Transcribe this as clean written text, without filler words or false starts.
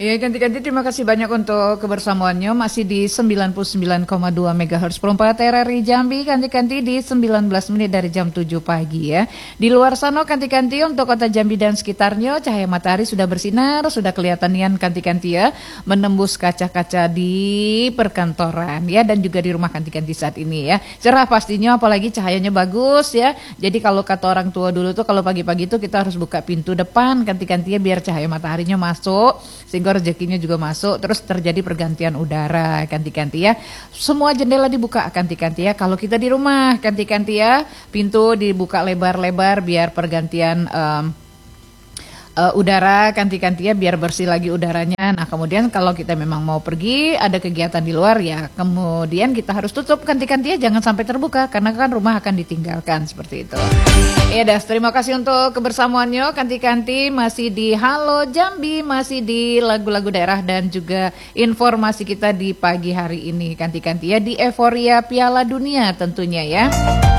Ya, ganti-ganti terima kasih banyak untuk kebersamaannya. Masih di 99,2 MHz Perumpa TRRI Jambi. Ganti-ganti di 19 menit dari jam 7 pagi ya. Di luar sana ganti-ganti untuk kota Jambi dan sekitarnya. Cahaya matahari sudah bersinar, sudah kelihatan nian ganti-ganti ya. Menembus kaca-kaca di perkantoran ya. Dan juga di rumah ganti-ganti saat ini ya. Cerah pastinya, apalagi cahayanya bagus ya. Jadi kalau kata orang tua dulu tuh, kalau pagi-pagi tuh kita harus buka pintu depan ganti-gantinya biar cahaya mataharinya masuk. Sehingga rezekinya juga masuk, terus terjadi pergantian udara ganti-ganti ya. Semua jendela dibuka ganti-ganti ya. Kalau kita di rumah ganti-ganti ya, pintu dibuka lebar-lebar biar pergantian udara ganti-ganti ya, biar bersih lagi udaranya. Nah kemudian kalau kita memang mau pergi ada kegiatan di luar ya, kemudian kita harus tutup ganti-ganti ya, jangan sampai terbuka karena kan rumah akan ditinggalkan seperti itu. Ya Das, terima kasih untuk kebersamaannya. Ganti-ganti masih di Halo Jambi, masih di lagu-lagu daerah dan juga informasi kita di pagi hari ini. Ganti-ganti ya di euforia Piala Dunia tentunya ya.